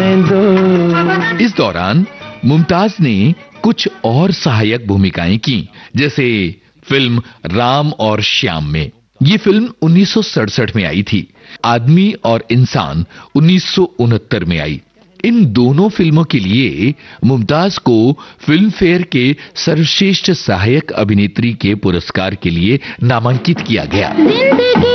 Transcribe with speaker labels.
Speaker 1: दो।
Speaker 2: इस दौरान मुमताज ने कुछ और सहायक भूमिकाएं की, जैसे फिल्म राम और श्याम में। ये फिल्म 1967 में आई थी। आदमी और इंसान 1969 में आई। इन दोनों फिल्मों के लिए मुमताज को फिल्म फेयर के सर्वश्रेष्ठ सहायक अभिनेत्री के पुरस्कार के लिए नामांकित किया गया।